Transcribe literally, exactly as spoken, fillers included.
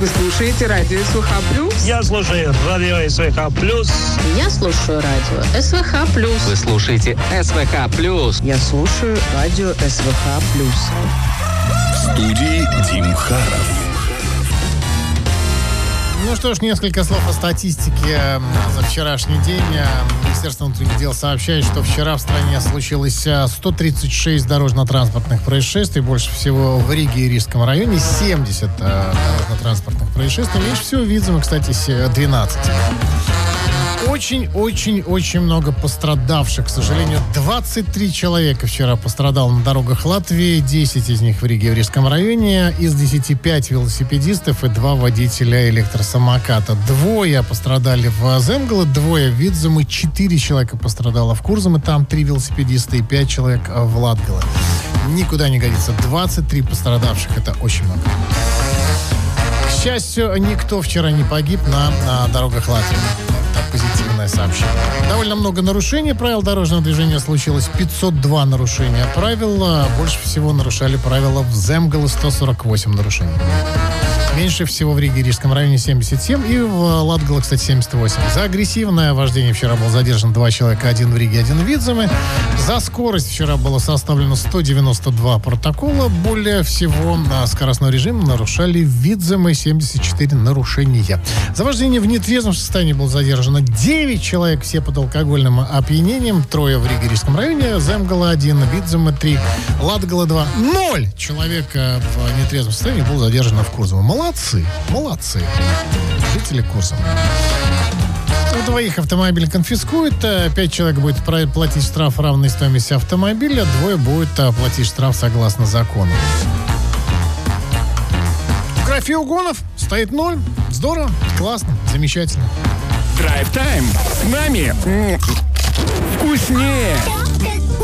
Вы слушаете радио СВХ плюс? Я слушаю радио СВХ плюс. Я слушаю радио СВХ плюс. Вы слушаете СВХ плюс. Я слушаю радио СВХ плюс. В студии Дим Харов. Ну что ж, несколько слов о статистике за вчерашний день. Министерство внутренних дел сообщает, что вчера в стране случилось сто тридцать шесть дорожно-транспортных происшествий. Больше всего в Риге и Рижском районе. семьдесят дорожно-транспортных происшествий. Меньше всего в Видземе, кстати, двенадцать. Очень-очень-очень много пострадавших. К сожалению, двадцать три человека вчера пострадало на дорогах Латвии. десять из них в Риге и в Рижском районе. Из десяти пять велосипедистов и два водителя электросамоката. Двое пострадали в Земгале, двое в Видземе. Четыре человека пострадало в Курзаме. Там три велосипедиста и пять человек в Латгале. Никуда не годится. двадцать три пострадавших. Это очень много. К счастью, никто вчера не погиб на, на дорогах Латвии. Позитивное сообщение. Довольно много нарушений правил дорожного движения случилось. пятьсот два нарушения правил. Больше всего нарушали правила в Земгале, сто сорок восемь нарушений. Меньше всего в Риге и Рижском районе семьдесят семь. И в Латгале, кстати, семьдесят восемь. За агрессивное вождение вчера был задержан два человека. Один в Риге, один в Видземе. За скорость вчера было составлено сто девяносто два протокола. Более всего на скоростной режим нарушали в Видземе, семьдесят четыре нарушения. За вождение в нетрезвом состоянии было задержано девять человек. Все под алкогольным опьянением. Трое в Риге и Рижском районе. Земгале один, Видземе три, Латгале два. Ноль человек в нетрезвом состоянии было задержано в Курзаме. Молодцы, молодцы. Жители Курзама. У двоих автомобиль конфискуют. Пять человек будет платить штраф равной стоимости автомобиля. Двое будут платить штраф согласно закону. В графе угонов стоит ноль. Здорово, классно, замечательно. Драйв-тайм. С нами вкуснее.